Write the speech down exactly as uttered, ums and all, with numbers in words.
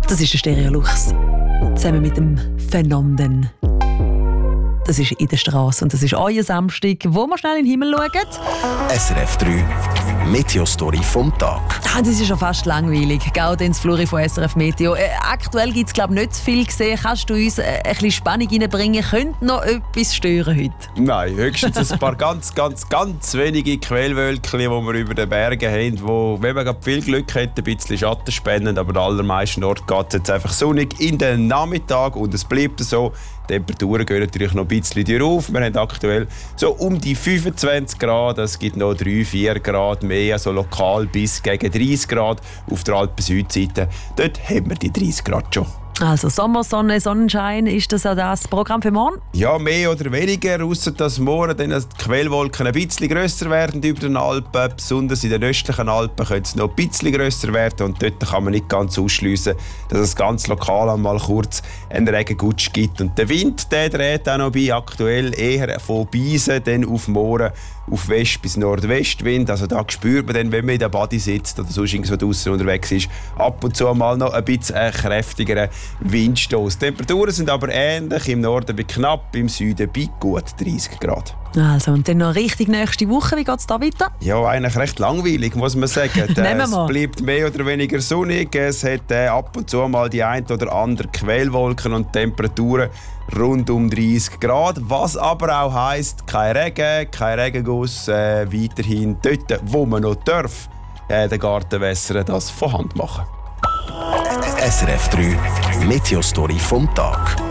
Das ist der Stereolux. Zusammen mit dem Phänomen. Das ist in der Straße und das ist euer Samstag, wo wir schnell in den Himmel schauen. S R F drei Meteo-Story vom Tag. Ah, das ist schon fast langweilig. Gaudenz Fluri von S R F Meteo. Äh, aktuell gibt es glaube ich nicht zu viel gesehen. Kannst du uns äh, ein bisschen Spannung reinbringen? Könnte noch etwas stören heute? Nein, höchstens ein paar ganz, ganz, ganz wenige Quellwölkchen, die wir über den Bergen haben, wo, wenn man viel Glück hat, ein bisschen Schatten spenden. Aber an den allermeisten Orten geht es jetzt einfach sonnig in den Nachmittag und es bleibt so. Die Temperaturen gehen natürlich noch ein bisschen rauf. Wir haben aktuell so um die fünfundzwanzig Grad. Es gibt noch drei, vier Grad mehr, also lokal bis gegen dreißig Grad. Auf der Alpen-Südseite, dort haben wir die dreißig Grad schon. Also Sommersonne, Sonnenschein, ist das auch das Programm für morgen? Ja, mehr oder weniger, ausser dass morgen dann die Quellwolken ein bisschen grösser werden über den Alpen. Besonders in den östlichen Alpen können sie noch ein bisschen grösser werden und dort kann man nicht ganz ausschliessen, dass es ganz lokal einmal kurz einen Regengutsch gibt. Und der Wind, der dreht auch noch bei, aktuell eher von Beisen, dann auf morgen auf West- bis Nordwestwind. Also da spürt man dann, wenn man in der Body sitzt oder sonst irgendwo draussen unterwegs ist, ab und zu mal noch ein bisschen einen kräftigeren Windstoß. Die Temperaturen sind aber ähnlich, im Norden bei knapp, im Süden bei gut dreißig Grad. Also, und dann noch richtig nächste Woche. Wie geht es da weiter? Ja, eigentlich recht langweilig, muss man sagen. Nehmen wir es mal. bleibt mehr oder weniger sonnig. Es hat äh, ab und zu mal die ein oder andere Quellwolken und Temperaturen rund um dreißig Grad. Was aber auch heisst, kein Regen, kein Regenguss. Äh, weiterhin dort, wo man noch darf, äh, den Garten wässern, das von Hand machen. S R F drei Meteo-Story vom Tag.